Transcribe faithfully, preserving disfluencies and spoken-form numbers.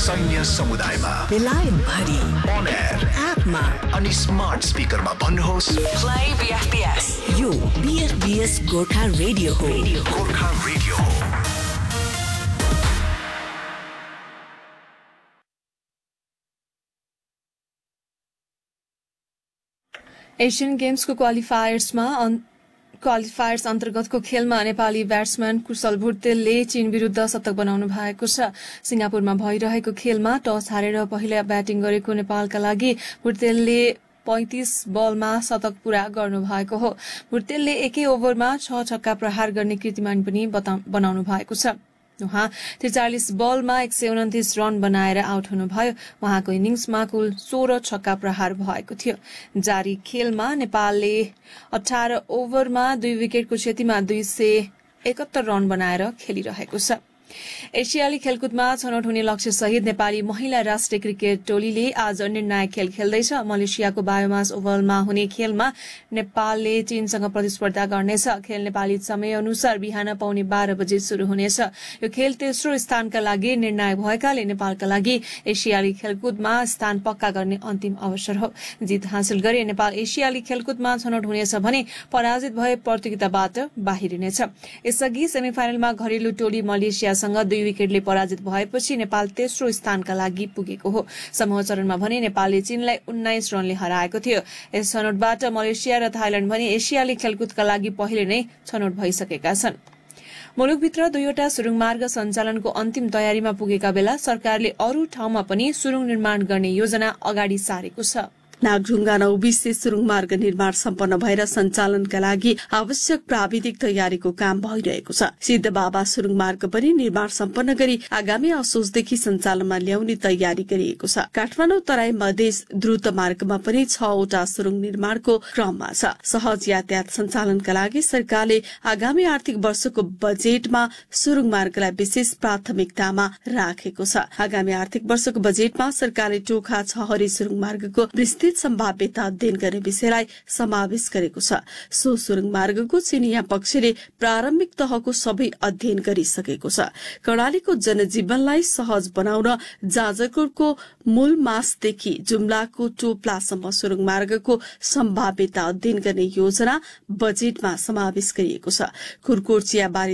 सैन्य समुदायमा, बेलायत भरि, on air, एपमा अनि स्मार्ट स्पिकरमा भन्नुहोस् play B F B S। यो B F B S Gorkha radio हो। गोर्खा रेडियो हो। एशियन गेम्सको क्वालिफायर्समा क्वालिफायर्स अन्तर्गतको खेलमा नेपाली ब्याट्सम्यान कुशल भुर्तेलले चीन विरूद्ध शतक बनाउनु भएको छ। सिंगापुरमा भइरहेको खेलमा टस हारेर पहिला ब्याटिङ गरेको नेपालका लागि भुर्तेलले पैंतीस बलमा शतक पूरा गर्नुभएको हो। भुर्तेलले एकै ओभरमा छ छक्का प्रहार गर्ने कीर्तिमान पनि बनाउनु भएको छ। उहाँ त्रिचालिस बलमा एक सय उन्तिस रन बनाएर आउट हुनुभयो। उहाँको इनिङ्समा कुल सोह्र छक्का प्रहार भएको थियो। जारी खेलमा नेपालले अठार ओभरमा दुई विकेटको क्षतिमा दुई सय एकहत्तर रन बनाएर खेलिरहेको छ। एसियाली खेलकुदमा छनौट हुने लक्ष्य सहित नेपाली महिला राष्ट्रिय क्रिकेट टोलीले आज निर्णायक खेल खेल्दैछ। मलेसियाको बायोमास ओभलमा हुने खेलमा नेपालले चीनसँग प्रतिस्पर्धा गर्नेछ। खेल नेपाली समय अनुसार बिहान पौने बाह्र बजे शुरू हुनेछ। यो खेल तेस्रो स्थानका लागि निर्णायक भएकाले नेपालका लागि एसियाली खेलकुदमा स्थान पक्का गर्ने अन्तिम अवसर हो। जित हासिल गरे नेपाल एसियाली खेलकुदमा छनौट हुनेछ भने पराजित भए प्रतियोगिताबाट बाहिरिनेछ। यसअघि सेमिफाइनलमा घरेलु टोली मलेसिया सँग दुई विकेटले पराजित भएपछि नेपाल तेस्रो स्थानका लागि पुगेको हो। समूह चरणमा भने नेपालले चीनलाई उन्नाइस रनले हराएको थियो। यस छनौटबाट मलेसिया र थाइल्याण्ड भने एसियाली खेलकुदका लागि पहिले नै छनौट भइसकेका छन्। मुलुकभित्र दुईवटा सुरुङमार्ग सञ्चालनको अन्तिम तयारीमा पुगेका बेला सरकारले अरू ठाउँमा पनि सुरुङ निर्माण गर्ने योजना अगाडि सारेको छ। नागढुङ्गा नौबिसे सुरुङमार्ग निर्माण सम्पन्न भएर सञ्चालनका लागि आवश्यक प्राविधिक तयारीको काम भइरहेको छ। सिद्धबाबा सुरुङमार्ग पनि निर्माण सम्पन्न गरी आगामी असोजदेखि सञ्चालनमा ल्याउने तयारी गरिएको छ। काठमाडौँ तराई मधेस द्रुत मार्गमा पनि छवटा सुरुङ निर्माणको क्रममा छ। सहज यातायात सञ्चालनका लागि सरकारले आगामी आर्थिक वर्षको बजेटमा सुरुङमार्गलाई विशेष प्राथमिकतामा राखेको छ। आगामी आर्थिक वर्षको बजेटमा सरकारले टोखा छहरी सुरुङमार्गको विस्तृत सम्भाव्यता अध्ययन गर्ने विषयलाई समावेश गरेको छ। सो सुरुङ मार्गको चिनिया पक्षले प्रारम्भिक तहको सबै अध्ययन गरिसकेको छ। कर्णालीको जनजीवनलाई सहज बनाउन जाजरकोटको मूल मासदेखि जुम्लाको टोप्लासम्म सुरुङ मार्गको सम्भाव्यता अध्ययन गर्ने योजना बजेटमा समावेश गरिएको छ। खुरकोट चियाबारी